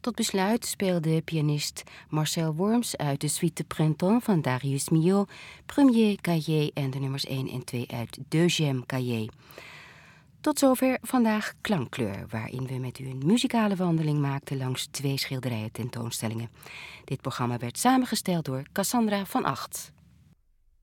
Tot besluit speelde pianist Marcel Worms uit de Suite de Printemps van Darius Milhaud, Premier Cahier en de nummers 1 en 2 uit Deuxième Cahier. Tot zover vandaag Klankkleur, waarin we met u een muzikale wandeling maakten langs 2 schilderijen tentoonstellingen. Dit programma werd samengesteld door Cassandra van Acht.